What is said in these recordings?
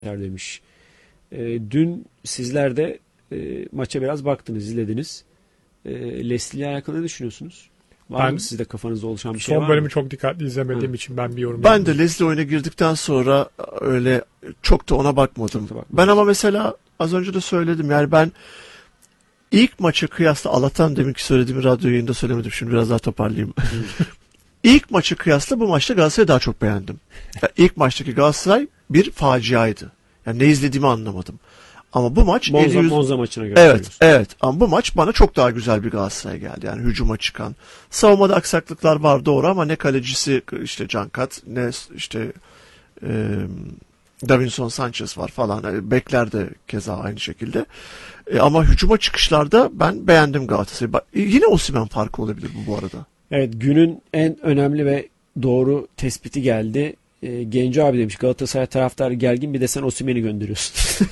demiş. Dün sizler de maça biraz baktınız, izlediniz. Leslie ile alakalı ne düşünüyorsunuz? Var mı sizde kafanızda oluşan bir şey var mı? Son bölümü çok dikkatli izlemediğim için ben bir yorum Ben yapayım. de Leslie oyuna girdikten sonra öyle çok da ona bakmadım. Ben ama mesela az önce de söyledim, yani ben ilk maçı kıyasla Allah'tan deminki söylediğimi radyo yayında söylemedim, şimdi biraz daha toparlayayım. İlk maçı kıyasla bu maçta Galatasaray'ı daha çok beğendim. Yani ilk maçtaki Galatasaray bir faciaydı. Yani ne izlediğimi anlamadım. Ama bu maç Monza maçına göre. Evet. Ama bu maç bana çok daha güzel bir Galatasaray geldi. Yani hücuma çıkan. Savunmada aksaklıklar var doğru, ama ne kalecisi işte Cankat, ne işte Davinson Sanchez var falan. Yani bekler de keza aynı şekilde. Ama hücuma çıkışlarda ben beğendim Galatasaray'ı. Yine Osimhen farkı olabilir bu arada. Evet, günün en önemli ve doğru tespiti geldi. Genco abi demiş, Galatasaray taraftarı gergin, bir de sen Osimhen'i gönderiyorsun.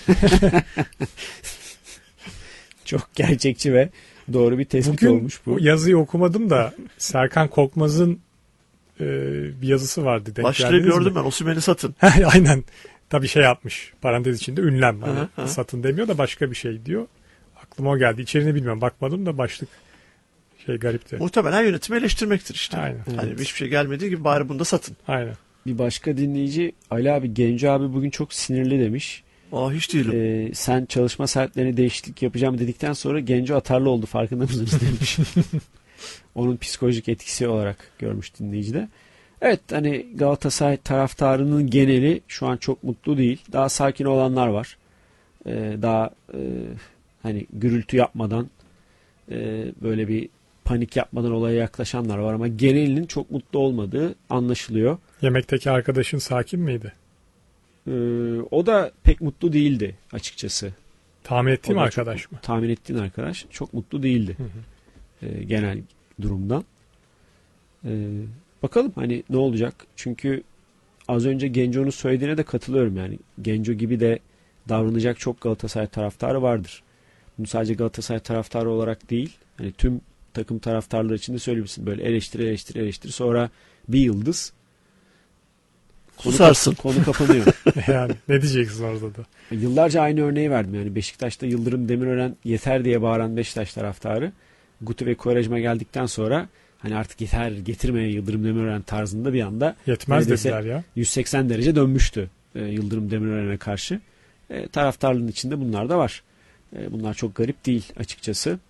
Çok gerçekçi ve doğru bir tespit Bugün olmuş bu. yazıyı okumadım da Serkan Korkmaz'ın bir yazısı vardı. Başlığı gördüm ben, Osimhen'i satın. Aynen. Tabii şey yapmış. Parantez içinde ünlem. Hani satın demiyor da başka bir şey diyor. Aklıma o geldi. İçeriğini bilmiyorum. Bakmadım da başlık garipti. Muhtemelen yönetimi eleştirmektir işte. Aynen. Hani hiçbir şey gelmediği gibi bari bunu da satın. Aynen. Bir başka dinleyici, Ali abi, Genco abi bugün çok sinirli demiş. Hiç değilim. Sen çalışma saatlerini değişiklik yapacağım dedikten sonra Genco atarlı oldu, farkında mısınız demiş. Onun psikolojik etkisi olarak görmüş dinleyici de. Evet, hani Galatasaray taraftarının geneli şu an çok mutlu değil. Daha sakin olanlar var. Daha hani gürültü yapmadan, böyle bir panik yapmadan olaya yaklaşanlar var, ama genelinin çok mutlu olmadığı anlaşılıyor. Yemekteki arkadaşın sakin miydi? O da pek mutlu değildi açıkçası. Tahmin ettiğim arkadaş mı? Tahmin ettiğin arkadaş çok mutlu değildi. Genel durumdan. Bakalım hani ne olacak? Çünkü az önce Genco'nun söylediğine de katılıyorum yani. Genco gibi de davranacak çok Galatasaray taraftarı vardır. Bunu sadece Galatasaray taraftarı olarak değil, hani tüm takım taraftarları için de söyleyebilirsin. Böyle eleştiri sonra bir yıldız. Susarsın. Konu kapanıyor. Yani ne diyeceksin orada da? Yıllarca aynı örneği verdim. Yani Beşiktaş'ta Yıldırım Demirören yeter diye bağıran Beşiktaş taraftarı, Guti ve Quaresma geldikten sonra hani artık yeter, getirmeye Yıldırım Demirören tarzında bir anda yetmez dediler ya. 180 derece dönmüştü Yıldırım Demirören'e karşı. Taraftarlığın içinde bunlar da var. Bunlar çok garip değil açıkçası.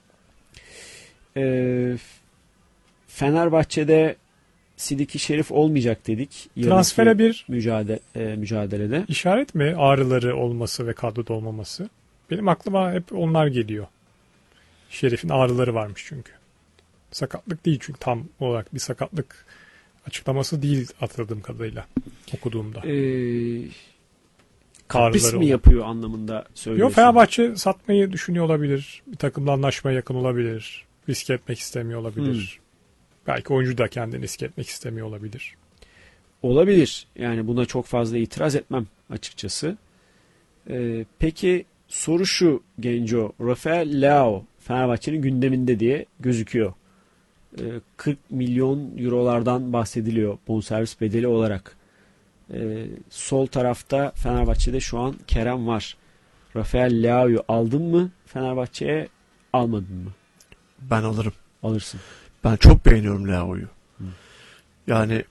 Fenerbahçe'de Sidiki Şerif olmayacak dedik. Transfere bir mücadelede. İşaret mi ağrıları olması ve kadroda olmaması? Benim aklıma hep onlar geliyor. Şerif'in ağrıları varmış çünkü. Sakatlık değil, çünkü tam olarak bir sakatlık açıklaması değil hatırladığım kadarıyla okuduğumda. Kapris mi yapıyor anlamında söylüyorsun? Yok, Fenerbahçe satmayı düşünüyor olabilir. Bir takımla anlaşmaya yakın olabilir. Risk etmek istemiyor olabilir. Belki oyuncu da kendini risk etmek istemiyor olabilir. Olabilir. Yani buna çok fazla itiraz etmem açıkçası. Peki soru şu Genco. Rafael Leao Fenerbahçe'nin gündeminde diye gözüküyor. 40 milyon eurolardan bahsediliyor bonservis bedeli olarak. Sol tarafta Fenerbahçe'de şu an Kerem var. Rafael Leao'yu aldın mı Fenerbahçe'ye, almadın mı? Ben alırım. Alırsın. Ben çok beğeniyorum Leao'yu. Yani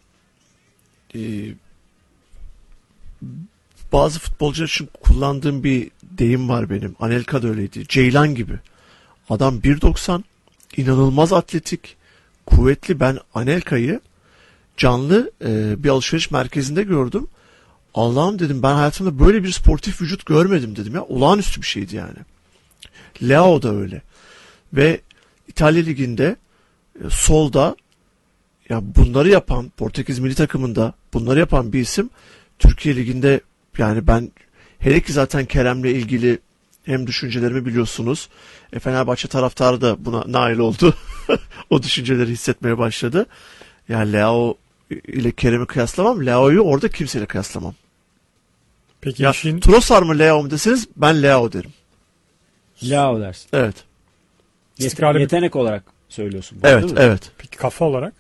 bazı futbolcular için kullandığım bir deyim var benim. Anelka da öyleydi. Ceylan gibi. Adam 1.90, inanılmaz atletik, kuvvetli. Ben Anelka'yı canlı bir alışveriş merkezinde gördüm. Allah'ım dedim, ben hayatımda böyle bir sportif vücut görmedim dedim ya. Olağanüstü bir şeydi yani. Leao da öyle. Ve İtalya Ligi'nde solda ya bunları yapan, Portekiz milli takımında bunları yapan bir isim Türkiye Ligi'nde, yani ben hele ki zaten Kerem'le ilgili hem düşüncelerimi biliyorsunuz. Fenerbahçe taraftarı da buna nail oldu. O düşünceleri hissetmeye başladı. Yani Leao ile Kerem'i kıyaslamam. Leao'yu orada kimseyle kıyaslamam. Peki ya Trossard mı Leao mu deseniz ben Leao derim. Leao dersin. Evet. Yetenek olarak söylüyorsun. Evet. Peki kafa olarak?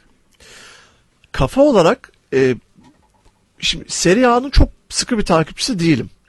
Kafa olarak şimdi Serie A'nın çok sıkı bir takipçisi değilim.